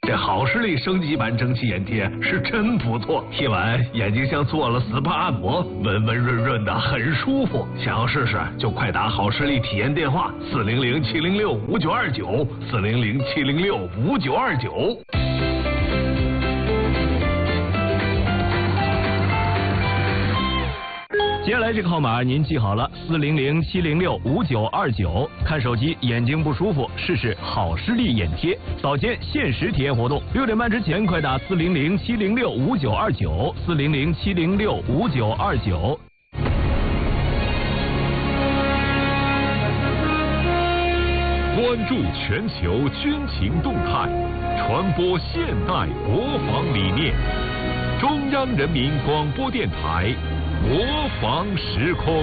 这好视力升级版蒸汽眼贴是真不错，贴完眼睛像做了 SPA 按摩，温温润润的，很舒服。想要试试就快打好视力体验电话400-706-5929，400-706-5929。 接下来这个号码您记好了，400-706-5929。看手机眼睛不舒服，试试好视力眼贴。早间限时体验活动，6点半之前快打400-706-5929，400-706-5929。 关注全球军情动态，传播现代国防理念。中央人民广播电台。国防时空，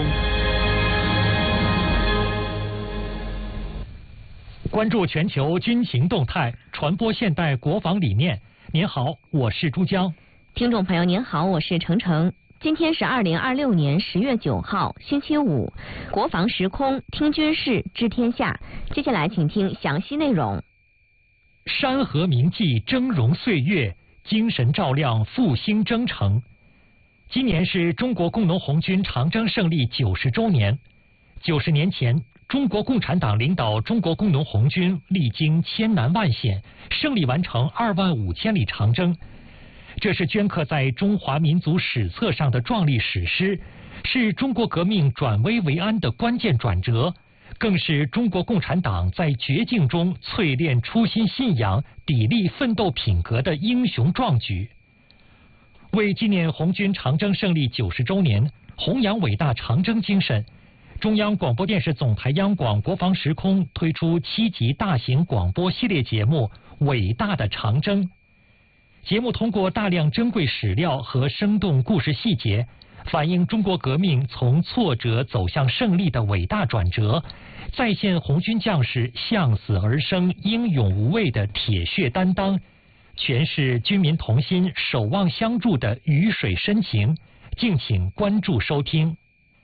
关注全球军情动态，传播现代国防理念。您好，我是珠江。 听众朋友您好，我是程程。今天是2026年10月9号，星期五。国防时空，听军事，知天下。接下来请听详细内容。 山河铭记峥嵘岁月，精神照亮复兴征程。今年是中国工农红军长征胜利90周年。90年前，中国共产党领导中国工农红军历经千难万险，胜利完成25000里长征。这是镌刻在中华民族史册上的壮丽史诗，是中国革命转危为安的关键转折，更是中国共产党在绝境中淬炼初心信仰、砥砺奋斗品格的英雄壮举。为纪念红军长征胜利90周年，弘扬伟大长征精神，中央广播电视总台央广国防时空推出7集大型广播系列节目《伟大的长征》。节目通过大量珍贵史料和生动故事细节，反映中国革命从挫折走向胜利的伟大转折，再现红军将士向死而生、英勇无畏的铁血担当，诠释军民同心、守望相助的鱼水深情。敬请关注收听。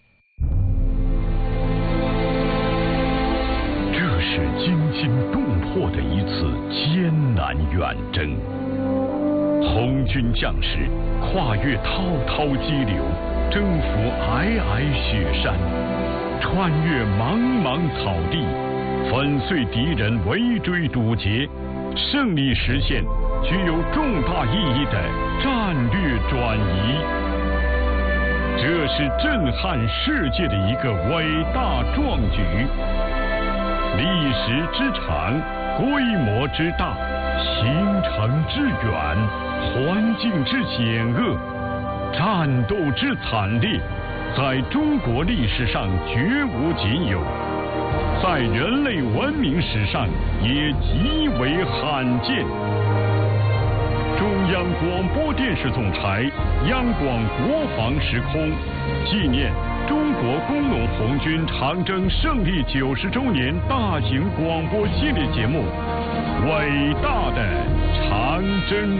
这是惊心动魄的一次艰难远征，红军将士跨越滔滔激流，征服皑皑雪山，穿越茫茫草地，粉碎敌人围追堵截，胜利实现具有重大意义的战略转移。这是震撼世界的一个伟大壮举，历史之长，规模之大，行程之远，环境之险恶，战斗之惨烈，在中国历史上绝无仅有，在人类文明史上也极为罕见。中央广播电视总台央广国防时空纪念中国工农红军长征胜利90周年大型广播系列节目《伟大的长征》。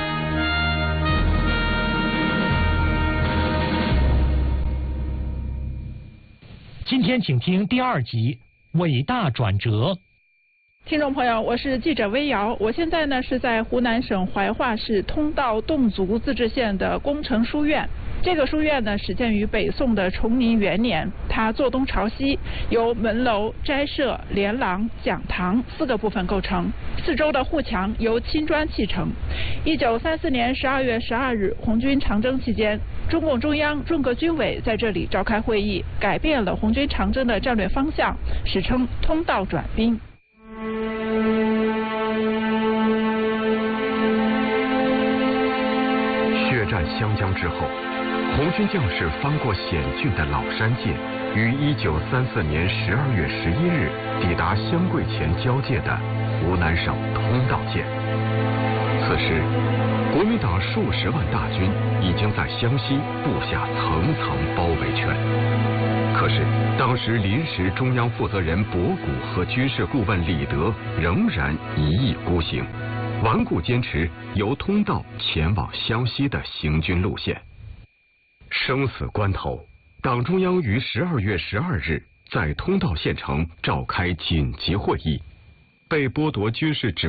今天请听第2集《伟大转折》。 听众朋友，我是记者薇瑶，我现在呢是在湖南省怀化市通道侗族自治县的工程书院。这个书院呢始建于北宋的崇宁元年，它坐东朝西，由门楼、斋舍、连廊、讲堂4个部分构成，四周的护墙由青砖砌成。1934年12月12日，红军长征期间，中共中央、中革军委在这里召开会议，改变了红军长征的战略方向，史称通道转兵。 血战湘江之后，红军将士翻过险峻的老山涧，于1934年12月11日抵达湘桂前交界的湖南省通道县。此时，国民党数十万大军已经在湘西布下层层包围圈。可是，当时临时中央负责人博古和军事顾问李德仍然一意孤行，顽固坚持由通道前往湘西的行军路线。生死关头，党中央于12月12日在通道县城召开紧急会议，被剥夺军事指